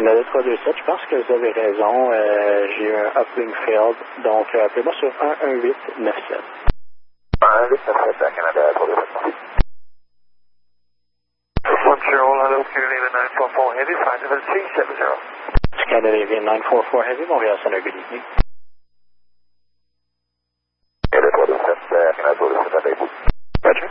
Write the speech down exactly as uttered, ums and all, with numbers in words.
Canada trois deux sept, je pense que vous avez raison. Euh, j'ai eu un uplink failed. Donc, euh, appelez-moi sur un un huit neuf sept. un huit neuf sept, Canada trois deux sept. Montreal, hello, Carolina nine four four Heavy, five seven three seven zero. Scandinavian nine four four Heavy, Montreal Center, good evening. Canada trois deux sept, Canada trois deux sept, avec vous.